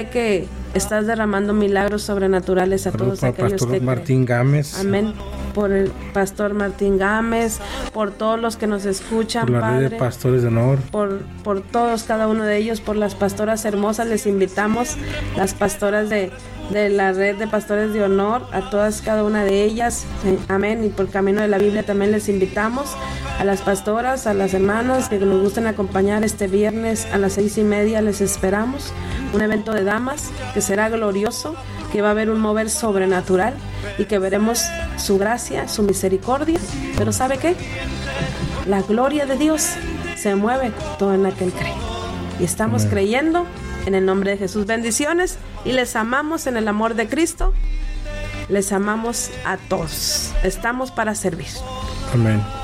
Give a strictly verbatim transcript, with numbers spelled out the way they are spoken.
que estás derramando milagros sobrenaturales a todos aquellos Pastor que Martín creen. Gámez. Amén. Por el pastor Martín Gámez, por todos los que nos escuchan, por la Padre, red de pastores de honor, por, por todos, cada uno de ellos, por las pastoras hermosas, les invitamos, las pastoras de, de la red de pastores de honor, a todas, cada una de ellas, amén, y por camino de la Biblia también les invitamos, a las pastoras, a las hermanas que nos gusten acompañar este viernes a las seis y media, les esperamos, un evento de damas que será glorioso, que va a haber un mover sobrenatural y que veremos su gracia, su misericordia, pero ¿sabe qué? La gloria de Dios se mueve todo en aquel cree. Y estamos Amén. Creyendo en el nombre de Jesús. Bendiciones y les amamos en el amor de Cristo. Les amamos a todos. Estamos para servir. Amén.